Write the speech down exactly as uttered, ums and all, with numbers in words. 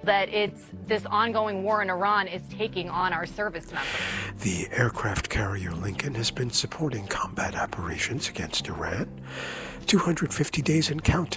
that it's this ongoing war in Iran is taking on our service members. The aircraft carrier Lincoln has been supporting combat operations against Iran. two hundred fifty days and counting.